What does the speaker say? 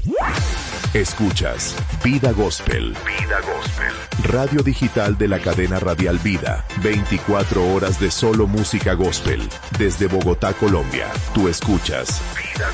Escuchas Vida Gospel. Vida Gospel. Radio digital de la cadena radial Vida. 24 horas de solo música gospel. Desde Bogotá, Colombia. Tú escuchas Vida